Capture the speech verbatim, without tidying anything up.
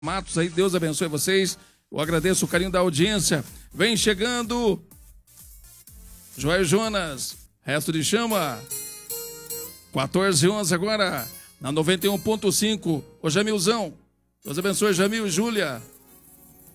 Matos aí, Deus abençoe vocês. Eu agradeço o carinho da audiência. Vem chegando Joel Jonas, resto de chama. quatorze e onze agora, na noventa e um ponto cinco. Ô Jamilzão, Deus abençoe, Jamil e Júlia.